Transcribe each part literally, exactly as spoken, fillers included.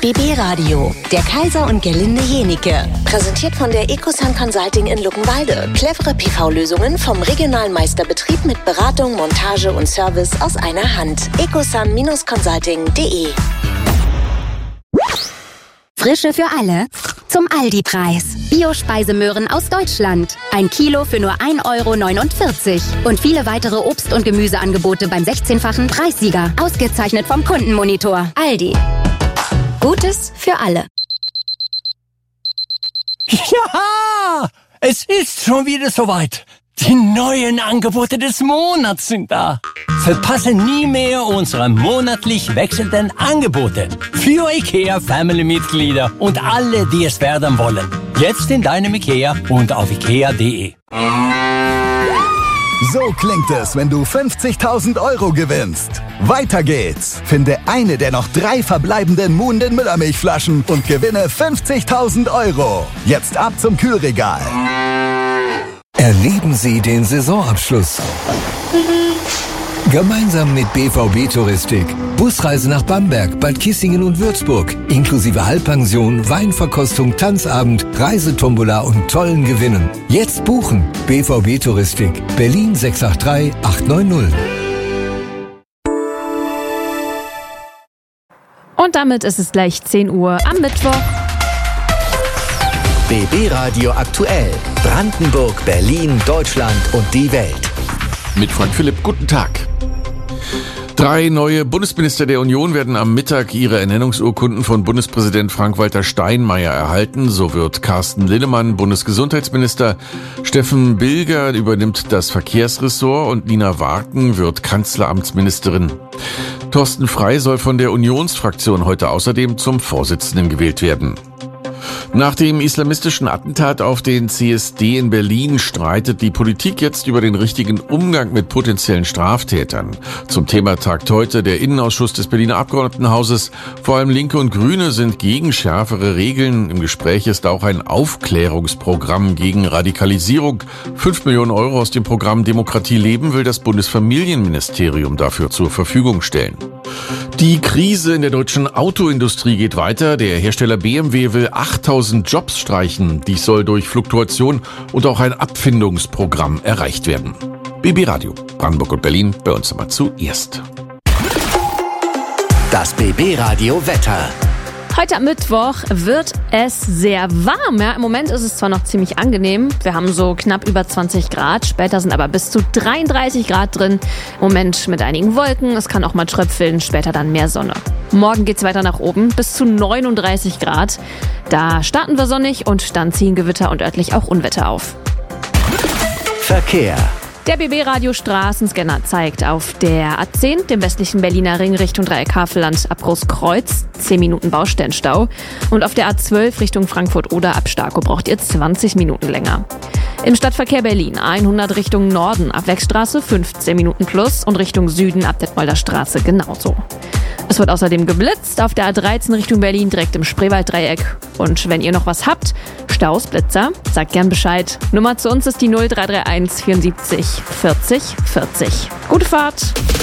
B B Radio, der Kaiser und Gerlinde Jenike. Präsentiert von der Ecosun Consulting in Luckenwalde. Clevere P V-Lösungen vom regionalen Meisterbetrieb mit Beratung, Montage und Service aus einer Hand. ecosun Consulting punkt de. Frische für alle zum Aldi-Preis. Bio-Speisemöhren aus Deutschland. Ein Kilo für nur ein Euro neunundvierzig. Und viele weitere Obst- und Gemüseangebote beim sechzehnfachen Preissieger. Ausgezeichnet vom Kundenmonitor. Aldi. Gutes für alle. Ja, es ist schon wieder soweit. Die neuen Angebote des Monats sind da. Verpasse nie mehr unsere monatlich wechselnden Angebote. Für IKEA-Family-Mitglieder und alle, die es werden wollen. Jetzt in deinem IKEA und auf ikea punkt de. So klingt es, wenn du fünfzigtausend Euro gewinnst. Weiter geht's. Finde eine der noch drei verbleibenden Muhnden Müllermilchflaschen und gewinne fünfzigtausend Euro. Jetzt ab zum Kühlregal. Erleben Sie den Saisonabschluss. Gemeinsam mit B V B Touristik. Busreise nach Bamberg, Bad Kissingen und Würzburg. Inklusive Halbpension, Weinverkostung, Tanzabend, Reisetombola und tollen Gewinnen. Jetzt buchen. B V B Touristik. Berlin sechs acht drei acht neun null. Und damit ist es gleich zehn Uhr am Mittwoch. B B Radio aktuell. Brandenburg, Berlin, Deutschland und die Welt. Mit Frank Philipp, guten Tag. Drei neue Bundesminister der Union werden am Mittag ihre Ernennungsurkunden von Bundespräsident Frank-Walter Steinmeier erhalten. So wird Carsten Linnemann Bundesgesundheitsminister, Steffen Bilger übernimmt das Verkehrsressort und Nina Warken wird Kanzleramtsministerin. Thorsten Frey soll von der Unionsfraktion heute außerdem zum Vorsitzenden gewählt werden. Nach dem islamistischen Attentat auf den C S D in Berlin streitet die Politik jetzt über den richtigen Umgang mit potenziellen Straftätern. Zum Thema tagt heute der Innenausschuss des Berliner Abgeordnetenhauses. Vor allem Linke und Grüne sind gegen schärfere Regeln. Im Gespräch ist auch ein Aufklärungsprogramm gegen Radikalisierung. Fünf Millionen Euro aus dem Programm Demokratie leben will das Bundesfamilienministerium dafür zur Verfügung stellen. Die Krise in der deutschen Autoindustrie geht weiter. Der Hersteller B M W will achttausend Jobs streichen. Dies soll durch Fluktuation und auch ein Abfindungsprogramm erreicht werden. B B Radio, Brandenburg und Berlin, bei uns immer zuerst. Das B B Radio Wetter. Heute am Mittwoch wird es sehr warm. Ja, im Moment ist es zwar noch ziemlich angenehm. Wir haben so knapp über zwanzig Grad. Später sind aber bis zu dreiunddreißig Grad drin. Im Moment mit einigen Wolken. Es kann auch mal tröpfeln. Später dann mehr Sonne. Morgen geht's weiter nach oben bis zu neununddreißig Grad. Da starten wir sonnig und dann ziehen Gewitter und örtlich auch Unwetter auf. Verkehr. Der B B-Radio-Straßenscanner zeigt auf der A zehn, dem westlichen Berliner Ring Richtung Dreieck Havelland ab Großkreuz, zehn Minuten Baustellenstau. Und auf der A zwölf Richtung Frankfurt-Oder ab Starkow braucht ihr zwanzig Minuten länger. Im Stadtverkehr Berlin hundert Richtung Norden ab Wegstraße fünfzehn Minuten plus und Richtung Süden ab Detmolder Straße genauso. Es wird außerdem geblitzt auf der A dreizehn Richtung Berlin direkt im Spreewalddreieck. Und wenn ihr noch was habt, Staus, Blitzer, sagt gern Bescheid. Nummer zu uns ist die null drei drei eins vierundsiebzig vierzig vierzig. Gute Fahrt!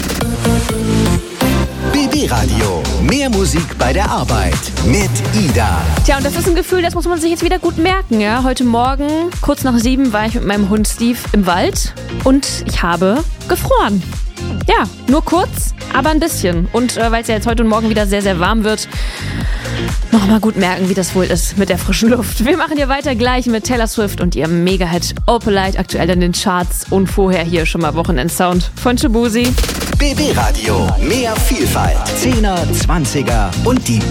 B B Radio. Mehr Musik bei der Arbeit mit Ida. Tja, und das ist ein Gefühl, das muss man sich jetzt wieder gut merken. Ja? Heute Morgen, kurz nach sieben, war ich mit meinem Hund Steve im Wald und ich habe gefroren. Ja, nur kurz, aber ein bisschen. Und äh, weil es ja jetzt heute und morgen wieder sehr, sehr warm wird, noch mal gut merken, wie das wohl ist mit der frischen Luft. Wir machen hier weiter gleich mit Taylor Swift und ihrem Mega-Hit Opalite, aktuell in den Charts und vorher hier schon mal Wochenendsound von Shabuzi. B B Radio, mehr Vielfalt, Zehner, Zwanziger und die